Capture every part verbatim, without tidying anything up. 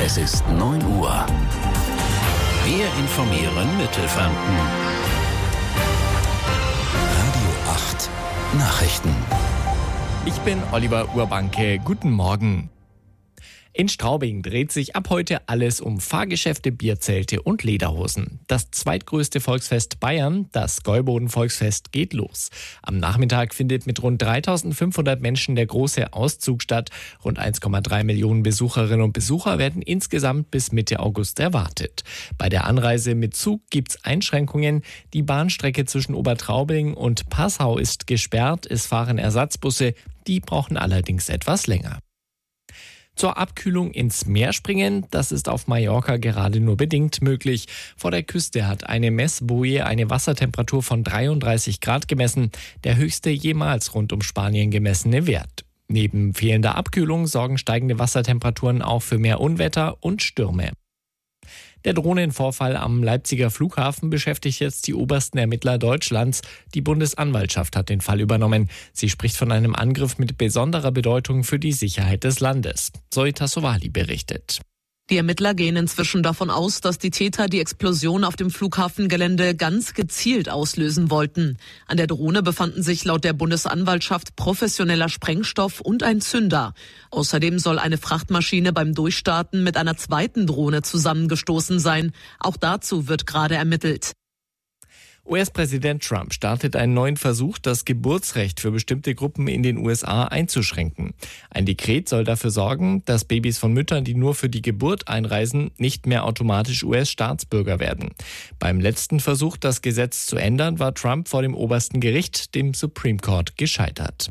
Es ist neun Uhr. Wir informieren Mittelfranken. Radio acht Nachrichten. Ich bin Oliver Urbanke. Guten Morgen. In Straubing dreht sich ab heute alles um Fahrgeschäfte, Bierzelte und Lederhosen. Das zweitgrößte Volksfest Bayern, das Gäuboden-Volksfest, geht los. Am Nachmittag findet mit rund dreitausendfünfhundert Menschen der große Auszug statt. Rund eins Komma drei Millionen Besucherinnen und Besucher werden insgesamt bis Mitte August erwartet. Bei der Anreise mit Zug gibt's Einschränkungen. Die Bahnstrecke zwischen Obertraubing und Passau ist gesperrt. Es fahren Ersatzbusse. Die brauchen allerdings etwas länger. Zur Abkühlung ins Meer springen, das ist auf Mallorca gerade nur bedingt möglich. Vor der Küste hat eine Messboje eine Wassertemperatur von dreiunddreißig Grad gemessen, der höchste jemals rund um Spanien gemessene Wert. Neben fehlender Abkühlung sorgen steigende Wassertemperaturen auch für mehr Unwetter und Stürme. Der Drohnenvorfall am Leipziger Flughafen beschäftigt jetzt die obersten Ermittler Deutschlands. Die Bundesanwaltschaft hat den Fall übernommen. Sie spricht von einem Angriff mit besonderer Bedeutung für die Sicherheit des Landes. Zoe Tassovali berichtet. Die Ermittler gehen inzwischen davon aus, dass die Täter die Explosion auf dem Flughafengelände ganz gezielt auslösen wollten. An der Drohne befanden sich laut der Bundesanwaltschaft professioneller Sprengstoff und ein Zünder. Außerdem soll eine Frachtmaschine beim Durchstarten mit einer zweiten Drohne zusammengestoßen sein. Auch dazu wird gerade ermittelt. U S-Präsident Trump startet einen neuen Versuch, das Geburtsrecht für bestimmte Gruppen in den U S A einzuschränken. Ein Dekret soll dafür sorgen, dass Babys von Müttern, die nur für die Geburt einreisen, nicht mehr automatisch U S-Staatsbürger werden. Beim letzten Versuch, das Gesetz zu ändern, war Trump vor dem obersten Gericht, dem Supreme Court, gescheitert.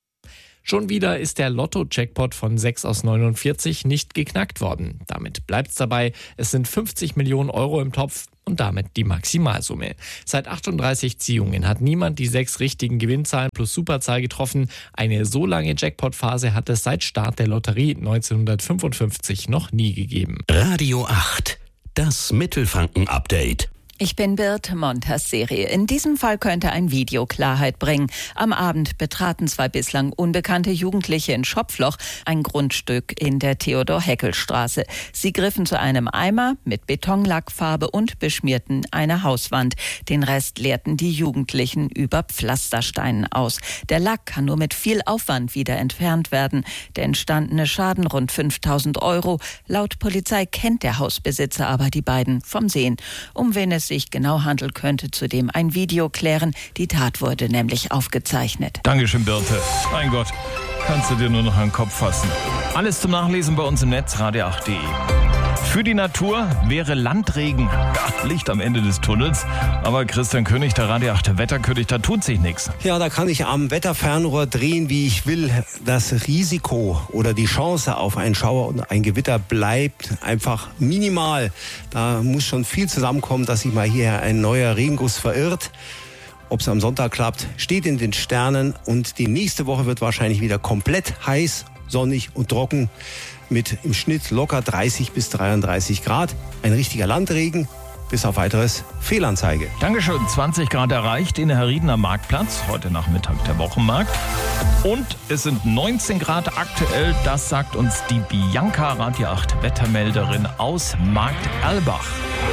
Schon wieder ist der Lotto-Jackpot von sechs aus neunundvierzig nicht geknackt worden. Damit bleibt's dabei. Es sind fünfzig Millionen Euro im Topf und damit die Maximalsumme. Seit achtunddreißig Ziehungen hat niemand die sechs richtigen Gewinnzahlen plus Superzahl getroffen. Eine so lange Jackpot-Phase hat es seit Start der Lotterie neunzehnhundertfünfundfünfzig noch nie gegeben. Radio acht, das Mittelfranken-Update. Ich bin Birte Montas-Serie. In diesem Fall könnte ein Video Klarheit bringen. Am Abend betraten zwei bislang unbekannte Jugendliche in Schopfloch ein Grundstück in der Theodor-Heckel-Straße. Sie griffen zu einem Eimer mit Betonlackfarbe und beschmierten eine Hauswand. Den Rest leerten die Jugendlichen über Pflastersteinen aus. Der Lack kann nur mit viel Aufwand wieder entfernt werden. Der entstandene Schaden rund fünftausend Euro. Laut Polizei kennt der Hausbesitzer aber die beiden vom Sehen. Um wen es sich genau handelt, könnte zudem ein Video klären. Die Tat wurde nämlich aufgezeichnet. Dankeschön, Birte. Mein Gott, kannst du dir nur noch an den Kopf fassen. Alles zum Nachlesen bei uns im Netz, radio acht punkt de. Für die Natur wäre Landregen ja, Licht am Ende des Tunnels. Aber Christian König, der Radio acht Wetterkönig, da tut sich nichts. Ja, da kann ich am Wetterfernrohr drehen, wie ich will. Das Risiko oder die Chance auf einen Schauer und ein Gewitter bleibt einfach minimal. Da muss schon viel zusammenkommen, dass sich mal hier ein neuer Regenguss verirrt. Ob es am Sonntag klappt, steht in den Sternen. Und die nächste Woche wird wahrscheinlich wieder komplett heiß, sonnig und trocken. Mit im Schnitt locker dreißig bis dreiunddreißig Grad. Ein richtiger Landregen. Bis auf weiteres Fehlanzeige. Dankeschön. zwanzig Grad erreicht in der Herriedener Marktplatz. Heute Nachmittag der Wochenmarkt. Und es sind neunzehn Grad aktuell. Das sagt uns die Bianca Radio acht Wettermelderin aus Markt Erlbach.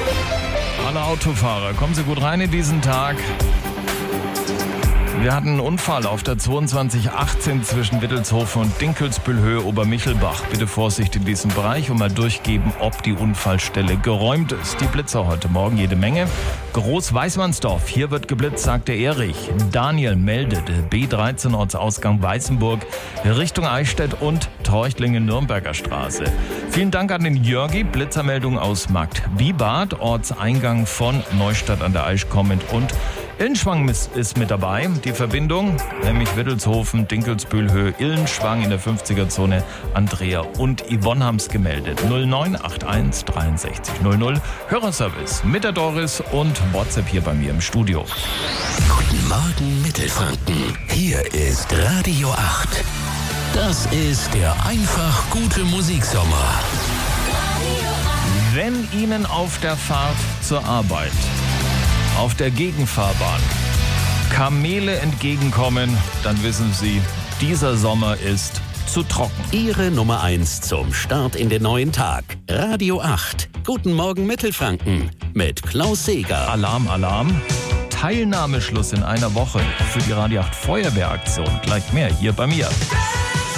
Alle Autofahrer, kommen Sie gut rein in diesen Tag. Wir hatten einen Unfall auf der zweiundzwanzig achtzehn zwischen Wittelshofen und Dinkelsbühl-Höhe Obermichelbach. Bitte Vorsicht in diesem Bereich und mal durchgeben, ob die Unfallstelle geräumt ist. Die Blitzer heute Morgen jede Menge. Groß-Weißmannsdorf, hier wird geblitzt, sagt der Erich. Daniel meldet B dreizehn Ortsausgang Weißenburg Richtung Eichstätt und Torchtlingen Nürnberger Straße. Vielen Dank an den Jörgi, Blitzermeldung aus Markt Bibart, Ortseingang von Neustadt an der Aisch kommend und Illenschwang ist mit dabei. Die Verbindung, nämlich Wittelshofen, Dinkelsbühl-Höhe, Illenschwang in der fünfziger-Zone. Andrea und Yvonne haben es gemeldet. null neun acht eins dreiundsechzig null null. Hörerservice mit der Doris und WhatsApp hier bei mir im Studio. Guten Morgen, Mittelfranken. Hier ist Radio acht. Das ist der einfach gute Musiksommer. Wenn Ihnen auf der Fahrt zur Arbeit auf der Gegenfahrbahn Kamele entgegenkommen, dann wissen Sie, dieser Sommer ist zu trocken. Ihre Nummer eins zum Start in den neuen Tag. Radio acht. Guten Morgen Mittelfranken mit Klaus Seeger. Alarm, Alarm. Teilnahmeschluss in einer Woche für die Radio acht Feuerwehraktion. Gleich mehr hier bei mir.